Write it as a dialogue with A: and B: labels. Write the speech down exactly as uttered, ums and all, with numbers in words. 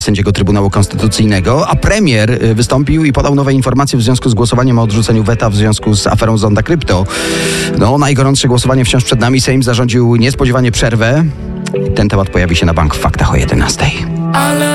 A: sędziego Trybunału Konstytucyjnego, a premier wystąpił i podał nowe informacje w związku z głosowaniem o odrzuceniu weta w związku z aferą Zonda Krypto. No, najgorętsze głosowanie wciąż przed nami. Sejm zarządził niespodziewanie przerwę. Ten temat pojawi się na Bank w Faktach o jedenastej.